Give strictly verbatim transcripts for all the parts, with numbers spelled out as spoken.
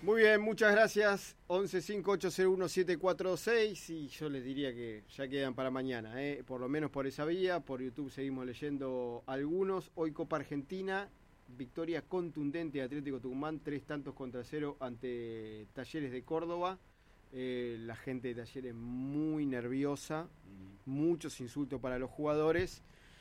Muy bien, muchas gracias. once cinco ocho cero uno siete cuatro seis y yo les diría que ya quedan para mañana, ¿eh? Por lo menos por esa vía. Por YouTube seguimos leyendo algunos. Hoy Copa Argentina, victoria contundente de Atlético Tucumán, tres tantos contra cero ante Talleres de Córdoba. Eh, la gente de Talleres muy nerviosa, muchos insultos para los jugadores.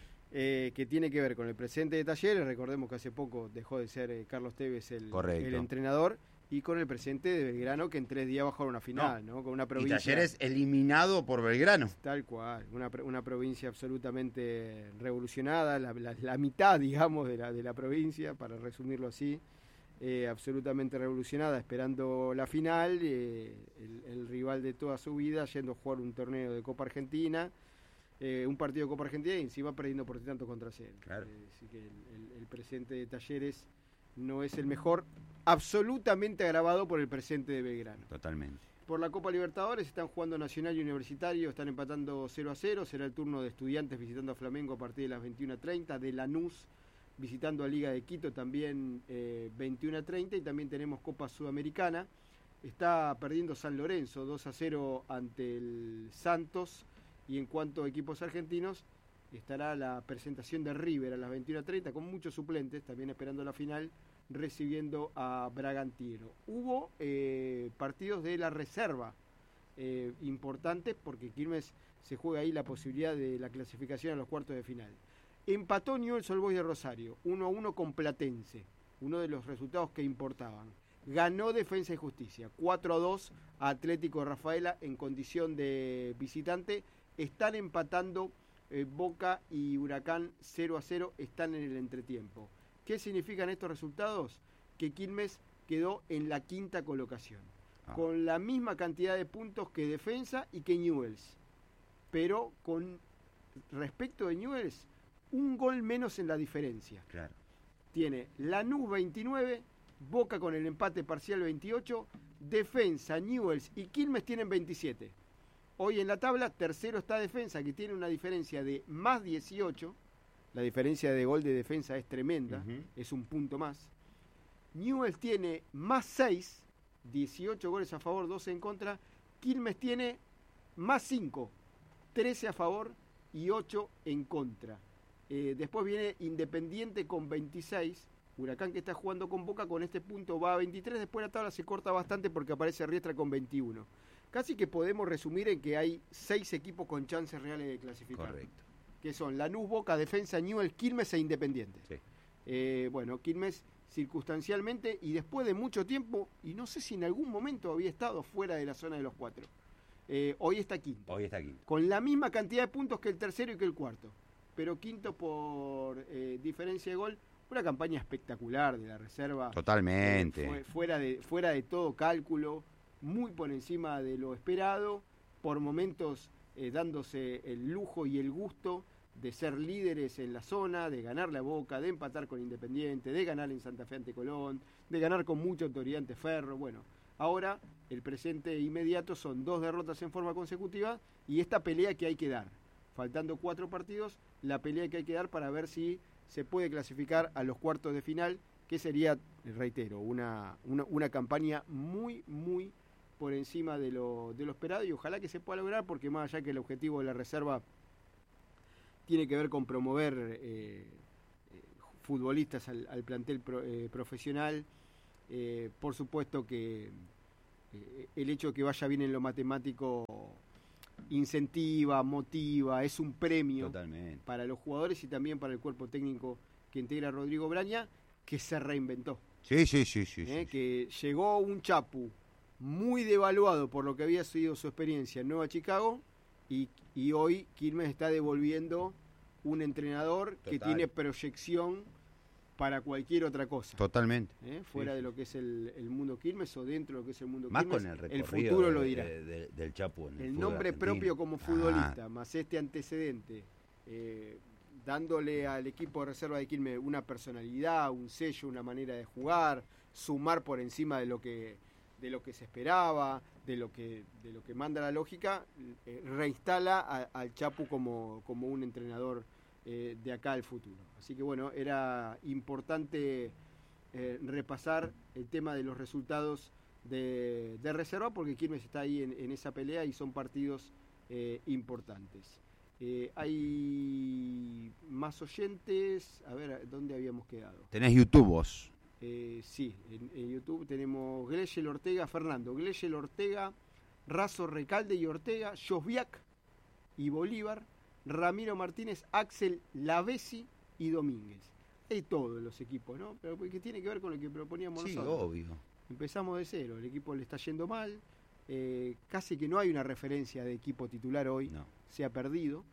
Eh, que tiene que ver con el presente de Talleres. Recordemos que hace poco dejó de ser eh, Carlos Tevez el, el entrenador, y con el presente de Belgrano, que en tres días bajó a una final, ¿no? ¿no? Con una provincia, y Talleres eliminado por Belgrano. Tal cual, una, una provincia absolutamente revolucionada, la, la, la mitad, digamos, de la, de la provincia, para resumirlo así, eh, absolutamente revolucionada, esperando la final, eh, el, el rival de toda su vida, yendo a jugar un torneo de Copa Argentina, eh, un partido de Copa Argentina y encima perdiendo por tanto contra cero. Claro. Eh, así que el, el, el presente de Talleres no es el mejor, absolutamente agravado por el presente de Belgrano. Totalmente. Por la Copa Libertadores están jugando Nacional y Universitario, están empatando cero a cero, será el turno de Estudiantes visitando a Flamengo a partir de las veintiuna treinta, de Lanús visitando a Liga de Quito también eh, veintiuna treinta, y también tenemos Copa Sudamericana. Está perdiendo San Lorenzo dos a cero ante el Santos, y en cuanto a equipos argentinos estará la presentación de River a las veintiuna treinta con muchos suplentes, también esperando la final, recibiendo a Bragantino. Hubo eh, partidos de la reserva eh, importantes, porque Quilmes se juega ahí la posibilidad de la clasificación a los cuartos de final. Empató Newell's Old Boys de Rosario, uno a uno con Platense, uno de los resultados que importaban. Ganó Defensa y Justicia, cuatro a dos a Atlético de Rafaela en condición de visitante. Están empatando eh, Boca y Huracán cero a cero, están en el entretiempo. ¿Qué significan estos resultados? Que Quilmes quedó en la quinta colocación, ah. con la misma cantidad de puntos que Defensa y que Newell's, pero con respecto de Newell's, un gol menos en la diferencia. Claro. Tiene Lanús veintinueve, Boca con el empate parcial veintiocho, Defensa, Newell's y Quilmes tienen veintisiete. Hoy en la tabla, tercero está Defensa, que tiene una diferencia de más dieciocho. La diferencia de gol de Defensa es tremenda, uh-huh. es un punto más. Newell's tiene más seis, dieciocho goles a favor, doce en contra. Quilmes tiene más cinco, trece a favor y ocho en contra. Eh, después viene Independiente con veintiséis. Huracán, que está jugando con Boca, con este punto va a veintitrés. Después la tabla se corta bastante porque aparece Riestra con veintiuno. Casi que podemos resumir en que hay seis equipos con chances reales de clasificar. Correcto. Que son Lanús, Boca, Defensa, Newell's, Quilmes e Independiente. Sí. Eh, bueno, Quilmes circunstancialmente y después de mucho tiempo, y no sé si en algún momento había estado fuera de la zona de los cuatro. Eh, hoy está quinto. Hoy está quinto. Con la misma cantidad de puntos que el tercero y que el cuarto. Pero quinto por eh, diferencia de gol. Una campaña espectacular de la reserva. Totalmente. Eh, fue, fuera, de, fuera de todo cálculo, muy por encima de lo esperado, por momentos eh, dándose el lujo y el gusto de ser líderes en la zona, de ganarle a Boca, de empatar con Independiente, de ganar en Santa Fe ante Colón, de ganar con mucha autoridad ante Ferro. Bueno, ahora el presente inmediato son dos derrotas en forma consecutiva y esta pelea que hay que dar. Faltando cuatro partidos, la pelea que hay que dar para ver si se puede clasificar a los cuartos de final, que sería, reitero, una, una, una campaña muy, muy por encima de lo, de lo esperado, y ojalá que se pueda lograr, porque más allá que el objetivo de la reserva tiene que ver con promover eh, eh, futbolistas al, al plantel pro, eh, profesional, eh, por supuesto que eh, el hecho de que vaya bien en lo matemático incentiva, motiva, es un premio Totalmente. Para los jugadores y también para el cuerpo técnico que integra Rodrigo Braña, que se reinventó. Sí, sí, sí, sí, ¿Eh? sí. Que llegó un Chapu muy devaluado por lo que había sido su experiencia en Nueva Chicago, y, y hoy Quilmes está devolviendo un entrenador Total. que tiene proyección para cualquier otra cosa. Totalmente. ¿Eh? Fuera sí, de lo que es el, el mundo Quilmes o dentro de lo que es el mundo más Quilmes. Con el, el futuro de, lo dirá. De, de, del Chapu en el, el nombre argentino. propio como futbolista, ah. más este antecedente, eh, dándole al equipo de reserva de Quilmes una personalidad, un sello, una manera de jugar, sumar por encima de lo que de lo que se esperaba, de lo que de lo que manda la lógica, eh, reinstala a, al Chapu como, como un entrenador eh, de acá al futuro. Así que bueno, era importante eh, repasar el tema de los resultados de, de reserva, porque Quilmes está ahí en, en esa pelea y son partidos eh, importantes. Eh, hay más oyentes. A ver, ¿dónde habíamos quedado? Tenés YouTube vos. Eh, sí, en, en YouTube tenemos Gleyel Ortega, Fernando, Gleyel Ortega, Razo Recalde y Ortega, Josviak y Bolívar, Ramiro Martínez, Axel Lavesi y Domínguez. Hay todos los equipos, ¿no? Pero que tiene que ver con lo que proponíamos Sí, nosotros. obvio. Empezamos de cero, el equipo le está yendo mal, eh, casi que no hay una referencia de equipo titular hoy, No. se ha perdido.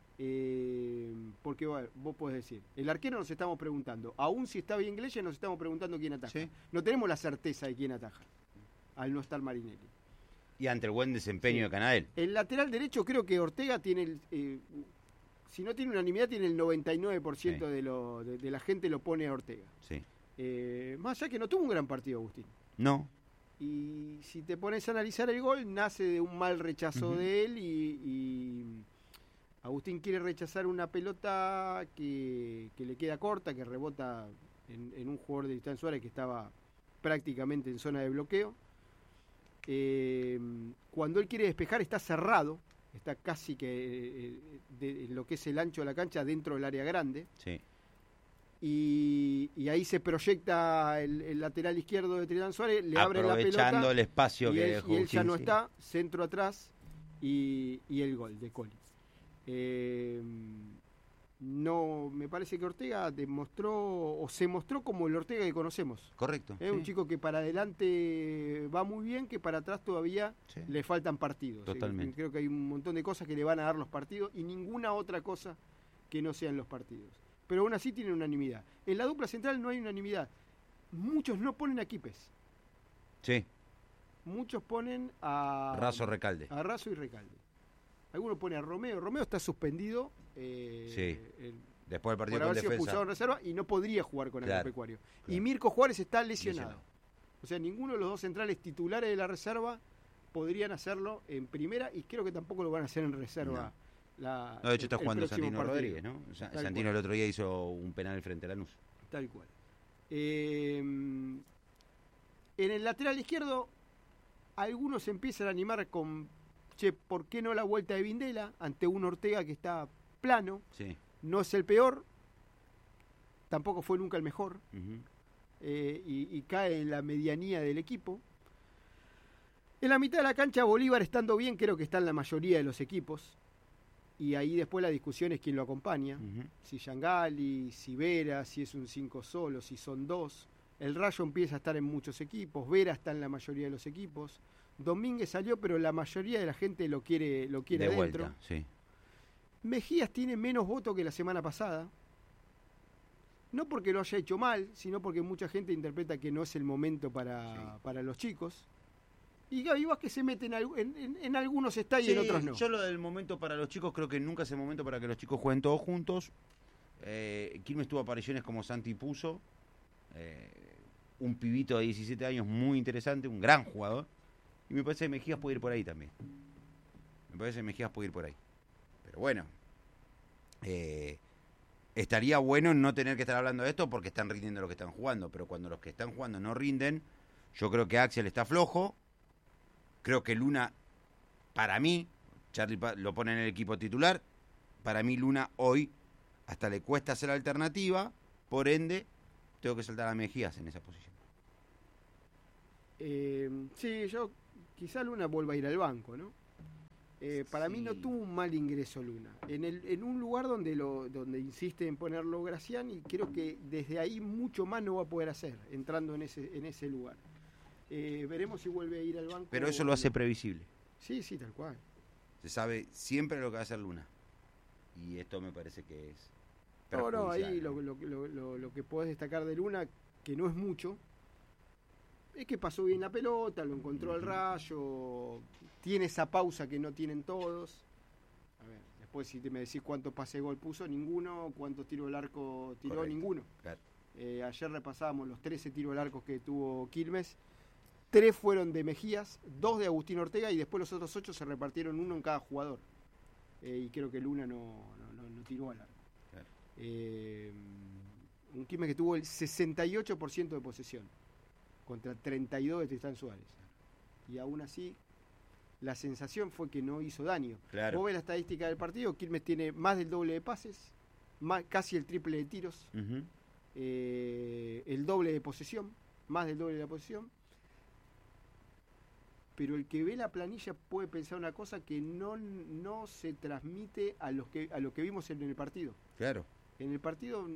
Eh, porque bueno, vos podés decir, el arquero nos estamos preguntando, aún si está bien Gleyel nos estamos preguntando quién ataja. Sí. No tenemos la certeza de quién ataja, al no estar Marinelli. Y ante el buen desempeño Sí. de Canadel. El lateral derecho creo que Ortega tiene, el, eh, si no tiene unanimidad, tiene el noventa y nueve por ciento Sí. de, lo, de, de la gente lo pone a Ortega. Sí. Eh, más allá que no tuvo un gran partido, Agustín. No. Y si te pones a analizar el gol, nace de un mal rechazo Uh-huh. de él y, y Agustín quiere rechazar una pelota que, que le queda corta, que rebota en, en un jugador de Tristán Suárez que estaba prácticamente en zona de bloqueo. Eh, cuando él quiere despejar está cerrado, está casi que eh, de, de lo que es el ancho de la cancha dentro del área grande. Sí. Y, y ahí se proyecta el, el lateral izquierdo de Tristán Suárez, le abre la pelota. Aprovechando el espacio Y que él, dejó y él ya no Gil, sí. está, centro atrás y, y el gol de Coli. Eh, no, me parece que Ortega demostró o se mostró como el Ortega que conocemos. Correcto. Es sí. un chico que para adelante va muy bien, que para atrás todavía Sí. le faltan partidos. Totalmente. Eh, creo que hay un montón de cosas que le van a dar los partidos y ninguna otra cosa que no sean los partidos. Pero aún así tiene unanimidad. En la dupla central no hay unanimidad. Muchos no ponen a Quipes. Sí. Muchos ponen a Razo Recalde. a Razo y Recalde. Algunos pone a Romeo. Romeo está suspendido eh, Sí. en- Después del partido por con haber sido expulsado en defensa. reserva y no podría jugar con Claro, Agropecuario. claro. Y Mirko Juárez está lesionado. Lesionado. O sea, ninguno de los dos centrales titulares de la reserva podrían hacerlo en primera y creo que tampoco lo van a hacer en reserva. La, No, de hecho está el- el jugando próximo Santino partido. Rodríguez, ¿no? O sea, Tal Santino cual. el otro día hizo un penal frente a Lanús. Tal cual. Eh, en el lateral izquierdo, algunos se empiezan a animar con, che, ¿por qué no la vuelta de Vindela ante un Ortega que está plano? Sí. No es el peor, tampoco fue nunca el mejor, Ujú. eh, y, y cae en la medianía del equipo. En la mitad de la cancha, Bolívar estando bien, creo que está en la mayoría de los equipos. Y ahí después la discusión es quién lo acompaña. Ujú. Si Yangali, si Vera, si es un cinco solo, si son dos. El Rayo empieza a estar en muchos equipos, Vera está en la mayoría de los equipos. Domínguez salió, pero la mayoría de la gente lo quiere, lo quiere De adentro. vuelta, sí. Mejías tiene menos votos que la semana pasada. No porque lo haya hecho mal, sino porque mucha gente interpreta que no es el momento para, Sí. para los chicos. Y Gaby Vázquez se mete en, al- en, en- en algunos está y Sí, en otros no. Yo lo del momento para los chicos, creo que nunca es el momento para que los chicos jueguen todos juntos. Eh, Quilmes tuvo apariciones como Santi Puso, eh, un pibito de diecisiete años muy interesante, un gran jugador. Y me parece que Mejías puede ir por ahí también. Me parece que Mejías puede ir por ahí. Pero bueno, eh, estaría bueno no tener que estar hablando de esto porque están rindiendo los que están jugando. Pero cuando los que están jugando no rinden, yo creo que Axel está flojo. Creo que Luna, para mí, Charlie Pa- lo pone en el equipo titular. Para mí Luna hoy hasta le cuesta ser alternativa. Por ende, tengo que saltar a Mejías en esa posición. Eh, sí, yo quizá Luna vuelva a ir al banco, ¿no? Eh, para mí no Sí. tuvo un mal ingreso Luna. En, el, en un lugar donde lo donde insiste en ponerlo Graciani, creo que desde ahí mucho más no va a poder hacer, entrando en ese, en ese lugar. Eh, veremos si vuelve a ir al banco. Pero eso lo hace previsible. Sí, sí, tal cual. Se sabe siempre lo que va a hacer Luna. Y esto me parece que es No, no, ahí perjudicial, lo, ¿no? lo, lo, lo, lo que podés destacar de Luna, que no es mucho, es que pasó bien la pelota, lo encontró al Ujú. Rayo, tiene esa pausa que no tienen todos. A ver, después si te me decís cuántos pase gol puso, ninguno, cuántos tiros al arco tiró, Correcto. ninguno. Claro. Eh, ayer repasábamos los trece tiros al arco que tuvo Quilmes, tres fueron de Mejías, dos de Agustín Ortega y después los otros ocho se repartieron uno en cada jugador. Eh, y creo que Luna no, no, no, no tiró al arco. Claro. Eh, un Quilmes que tuvo el sesenta y ocho por ciento de posesión. contra treinta y dos de Tristán Suárez. Y aún así, la sensación fue que no hizo daño. Claro. Vos ves la estadística del partido, Quilmes tiene más del doble de pases, más, casi el triple de tiros, Uh-huh. eh, el doble de posesión, más del doble de la posesión. Pero el que ve la planilla puede pensar una cosa que no, no se transmite a, los que, a lo que vimos en el partido. Claro. En el partido,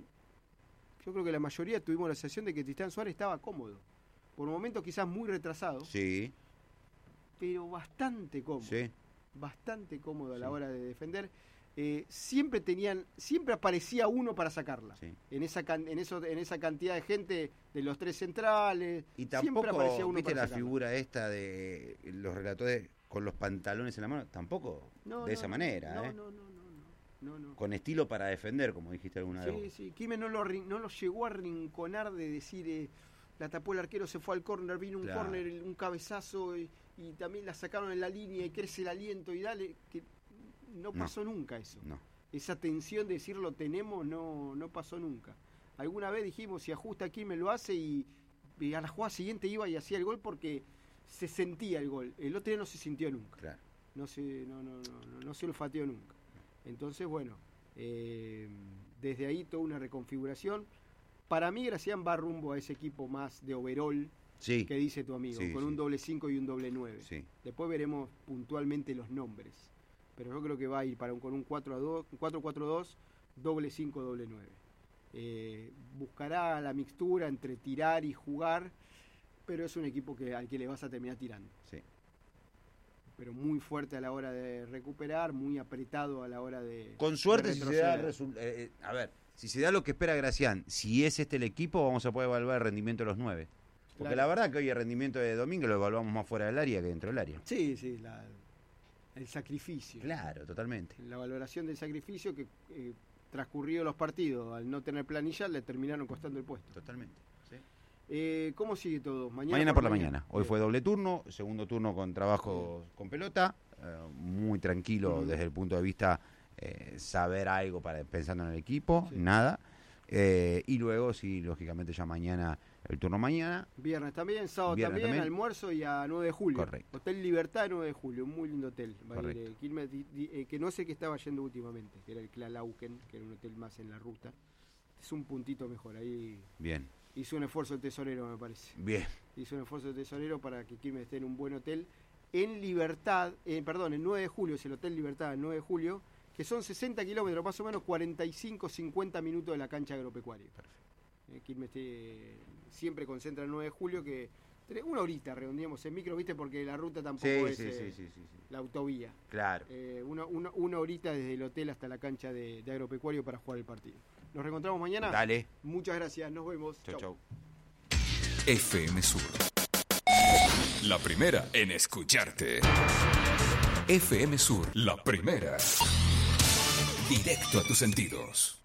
yo creo que la mayoría tuvimos la sensación de que Tristán Suárez estaba cómodo. Por momentos quizás muy retrasado, Sí, pero bastante cómodo. sí. Bastante cómodo a la Sí. hora de defender. Eh, siempre tenían, siempre aparecía uno para sacarla. Sí. En esa can- en eso, en esa cantidad de gente de los tres centrales. Y siempre aparecía tampoco, uno viste para la sacarla. figura esta de los relatores con los pantalones en la mano, tampoco No, de no, esa manera, no, ¿eh? no, no, no, no, no, no. Con estilo para defender, como dijiste alguna Sí, vez. sí, Quilmes no lo, arrin- no lo llegó a rinconar de decir, eh, la tapó el arquero, se fue al córner, vino un Claro. córner, un cabezazo, y, y también la sacaron en la línea y crece el aliento y dale, que no No. pasó nunca eso. No. Esa tensión de decir lo tenemos no, no pasó nunca. Alguna vez dijimos, si ajusta Quilmes lo hace y, y a la jugada siguiente iba y hacía el gol porque se sentía el gol. El otro día no se sintió nunca. Claro. No se, no, no, no, no, no se olfateó nunca. Entonces, bueno, eh, desde ahí toda una reconfiguración. Para mí, Gracián va rumbo a ese equipo más de overall Sí, que dice tu amigo, Sí, con sí. un doble cinco y un doble nueve. sí. Después veremos puntualmente los nombres. Pero yo creo que va a ir para un, con un cuatro a dos, cuatro cuatro dos, doble cinco, doble nueve. Eh, buscará la mixtura entre tirar y jugar, pero es un equipo que, al que le vas a terminar tirando. Sí. Pero muy fuerte a la hora de recuperar, muy apretado a la hora de. Con suerte, de si se da retroceder. resul- eh, eh, a ver, si se da lo que espera Gracián, si es este el equipo, vamos a poder evaluar el rendimiento de los nueve. Porque Claro. la verdad que hoy el rendimiento de Domingo lo evaluamos más fuera del área que dentro del área. Sí, sí, la- el sacrificio. Claro, totalmente. La valoración del sacrificio que eh, transcurrido los partidos, al no tener planilla, le terminaron costando el puesto. Totalmente. Sí. Eh, ¿Cómo sigue todo? Mañana, por la mañana. Hoy Bien. fue doble turno, segundo turno con trabajo con pelota, eh, muy tranquilo Ujú. desde el punto de vista eh, saber algo para pensando en el equipo, Sí. nada. Eh, y luego, sí, lógicamente ya mañana, el turno mañana. Viernes también, sábado Viernes también, también. almuerzo y a nueve de julio. Correcto. Hotel Libertad nueve de julio, un muy lindo hotel. Va a ir, Correcto. eh, Quilmes, di- di- eh, que no sé qué estaba yendo últimamente, que era el Klalauken, que era un hotel más en la ruta. Es un puntito mejor, ahí Bien, hizo un esfuerzo el tesorero, me parece. bien. Hizo un esfuerzo el tesorero para que Quilmes esté en un buen hotel. En Libertad, eh, perdón, el nueve de julio, es el Hotel Libertad, el nueve de julio, que son sesenta kilómetros, más o menos cuarenta y cinco, cincuenta minutos de la cancha agropecuaria. Eh, Quilmes eh, siempre concentra el nueve de julio, que tre- una horita redondeamos en micro, ¿viste? Porque la ruta tampoco Sí, es sí, eh, sí, sí, sí, sí. la autovía. Claro. Eh, una, una, una horita desde el hotel hasta la cancha de, de agropecuario para jugar el partido. Nos reencontramos mañana. Dale. Muchas gracias, nos vemos. Chau, chau. F M Sur. La primera en escucharte. F M Sur, la primera. Directo a tus sentidos.